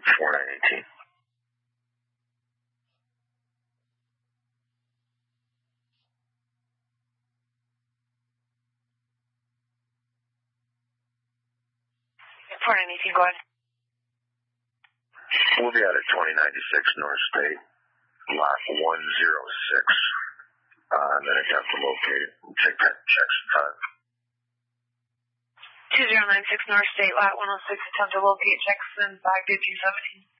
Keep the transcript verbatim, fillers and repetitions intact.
four nine eighteen. four nine eighteen, go ahead. We'll be out at twenty ninety-six North State, lot one oh six. Uh, and then I have to locate it and take that check some time. two zero nine six North State, lot one oh six, attempt to locate checks in five fifteen seventeen.